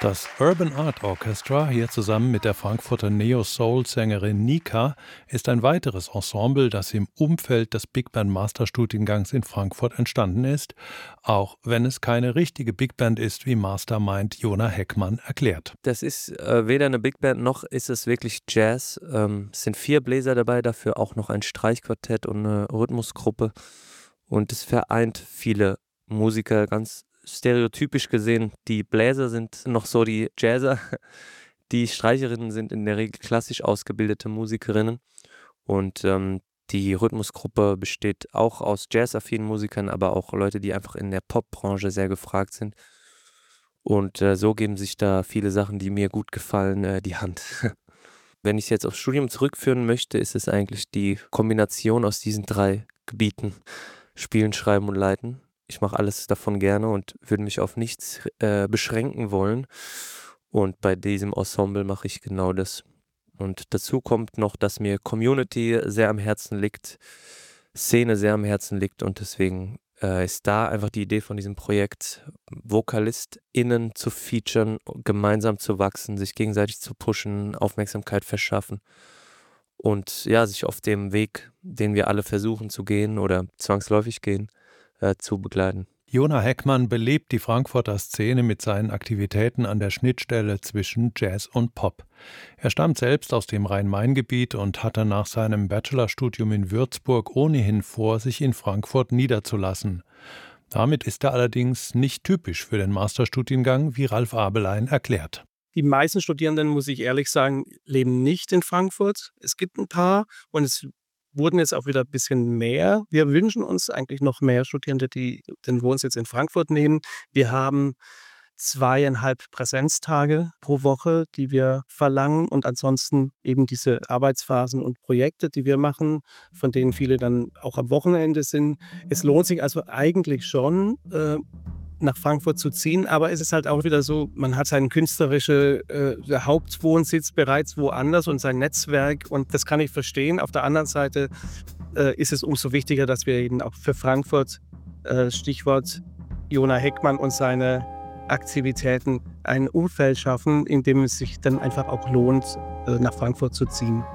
Das Urban Art Orchestra, hier zusammen mit der Frankfurter Neo-Soul-Sängerin Nika, ist ein weiteres Ensemble, das im Umfeld des Big Band Masterstudiengangs in Frankfurt entstanden ist, auch wenn es keine richtige Big Band ist, wie Mastermind Jona Heckmann erklärt. Das ist weder eine Big Band noch ist es wirklich Jazz. Es sind 4 Bläser dabei, dafür auch noch ein Streichquartett und eine Rhythmusgruppe. Und es vereint viele Musiker, ganz stereotypisch gesehen. Die Bläser sind noch so die Jazzer, die Streicherinnen sind in der Regel klassisch ausgebildete Musikerinnen und die Rhythmusgruppe besteht auch aus jazzaffinen Musikern, aber auch Leute, die einfach in der Popbranche sehr gefragt sind. Und so geben sich da viele Sachen, die mir gut gefallen, die Hand. Wenn ich es jetzt aufs Studium zurückführen möchte, ist es eigentlich die Kombination aus diesen 3 Gebieten: Spielen, Schreiben und Leiten. Ich mache alles davon gerne und würde mich auf nichts beschränken wollen. Und bei diesem Ensemble mache ich genau das. Und dazu kommt noch, dass mir Community sehr am Herzen liegt, Szene sehr am Herzen liegt und deswegen ist da einfach die Idee von diesem Projekt, VokalistInnen zu featuren, gemeinsam zu wachsen, sich gegenseitig zu pushen, Aufmerksamkeit verschaffen und ja, sich auf dem Weg, den wir alle versuchen zu gehen oder zwangsläufig gehen, zu begleiten. Jona Heckmann belebt die Frankfurter Szene mit seinen Aktivitäten an der Schnittstelle zwischen Jazz und Pop. Er stammt selbst aus dem Rhein-Main-Gebiet und hatte nach seinem Bachelorstudium in Würzburg ohnehin vor, sich in Frankfurt niederzulassen. Damit ist er allerdings nicht typisch für den Masterstudiengang, wie Ralf Abelein erklärt. Die meisten Studierenden, muss ich ehrlich sagen, leben nicht in Frankfurt. Es gibt ein paar und es wurden jetzt auch wieder ein bisschen mehr. Wir wünschen uns eigentlich noch mehr Studierende, die den Wohnsitz in Frankfurt nehmen. Wir haben 2,5 Präsenztage pro Woche, die wir verlangen und ansonsten eben diese Arbeitsphasen und Projekte, die wir machen, von denen viele dann auch am Wochenende sind. Es lohnt sich also eigentlich schon, nach Frankfurt zu ziehen, aber es ist halt auch wieder so, man hat seinen künstlerischen Hauptwohnsitz bereits woanders und sein Netzwerk und das kann ich verstehen. Auf der anderen Seite ist es umso wichtiger, dass wir eben auch für Frankfurt, Stichwort Jona Heckmann und seine Aktivitäten, ein Umfeld schaffen, in dem es sich dann einfach auch lohnt, nach Frankfurt zu ziehen.